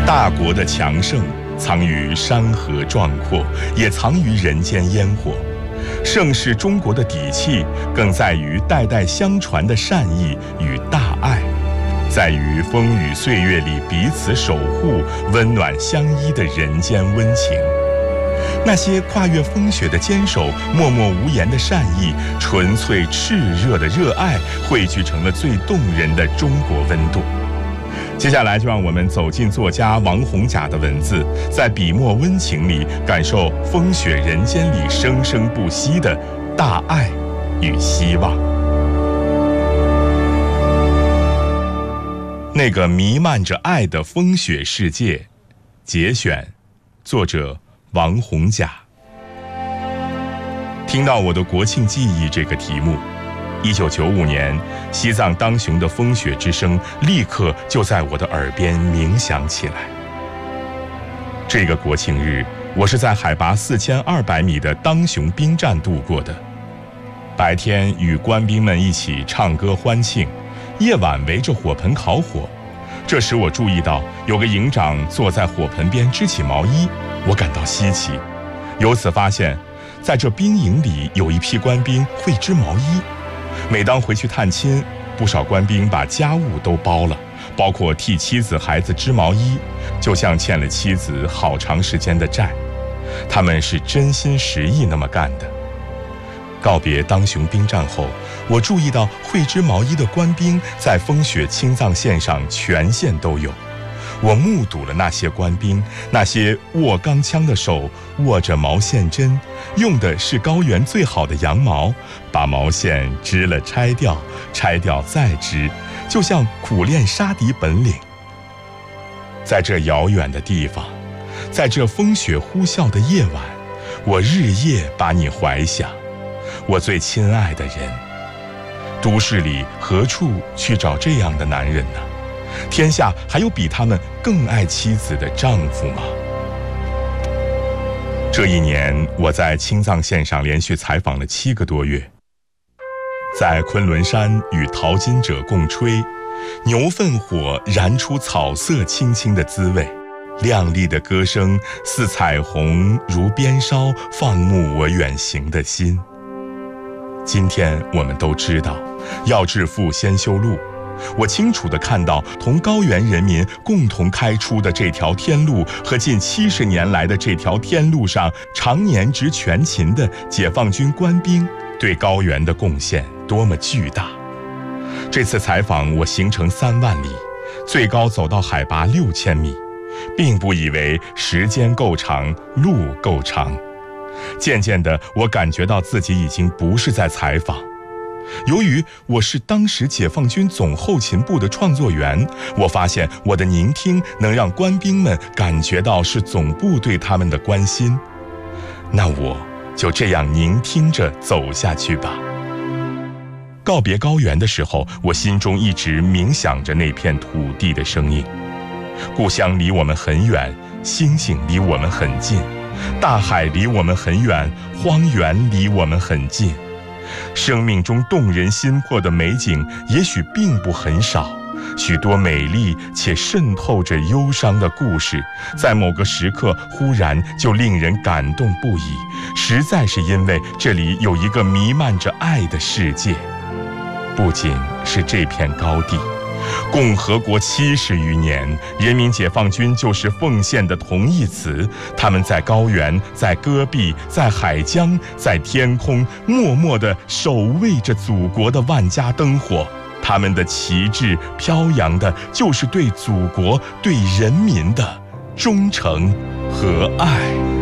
大国的强盛藏于山河壮阔，也藏于人间烟火。盛世中国的底气，更在于代代相传的善意与大爱，在于风雨岁月里彼此守护、温暖相依的人间温情。那些跨越风雪的坚守，默默无言的善意，纯粹炽热的热爱，汇聚成了最动人的中国温度。接下来就让我们走进作家王洪甲的文字，在笔墨温情里感受风雪人间里生生不息的大爱与希望。那个弥漫着爱的风雪世界，节选，作者王洪甲。听到我的国庆记忆这个题目，1995年西藏当雄的风雪之声立刻就在我的耳边鸣响起来。这个国庆日，我是在海拔4200米的当雄兵站度过的。白天与官兵们一起唱歌欢庆，夜晚围着火盆烤火。这时我注意到有个营长坐在火盆边织起毛衣，我感到稀奇，由此发现在这兵营里有一批官兵会织毛衣。每当回去探亲，不少官兵把家务都包了，包括替妻子孩子织毛衣，就像欠了妻子好长时间的债。他们是真心实意那么干的。告别当雄兵站后，我注意到会织毛衣的官兵在风雪青藏线上全线都有。我目睹了那些官兵，那些握钢枪的手握着毛线针，用的是高原最好的羊毛，把毛线织了拆掉，拆掉再织，就像苦练杀敌本领。在这遥远的地方，在这风雪呼啸的夜晚，我日夜把你怀想，我最亲爱的人。都市里何处去找这样的男人呢？天下还有比他们更爱妻子的丈夫吗？这一年，我在青藏线上连续采访了7个多月，在昆仑山与淘金者共吹，牛粪火燃出草色青青的滋味，亮丽的歌声似彩虹，如鞭梢，放牧我远行的心。今天我们都知道，要致富先修路。我清楚地看到同高原人民共同开出的这条天路和近70年来的这条天路上常年执全勤的解放军官兵对高原的贡献多么巨大。这次采访我行程3万里，最高走到海拔6000米，并不以为时间够长，路够长。渐渐的，我感觉到自己已经不是在采访。由于我是当时解放军总后勤部的创作员，我发现我的聆听能让官兵们感觉到是总部对他们的关心。那我就这样聆听着走下去吧。告别高原的时候，我心中一直冥想着那片土地的声音。故乡离我们很远，星星离我们很近，大海离我们很远，荒原离我们很近。生命中动人心魄的美景也许并不很少，许多美丽且渗透着忧伤的故事，在某个时刻忽然就令人感动不已，实在是因为这里有一个弥漫着爱的世界。不仅是这片高地，共和国70余年，人民解放军就是奉献的同义词。他们在高原，在戈壁，在海疆，在天空，默默地守卫着祖国的万家灯火。他们的旗帜飘扬的就是对祖国、对人民的忠诚和爱。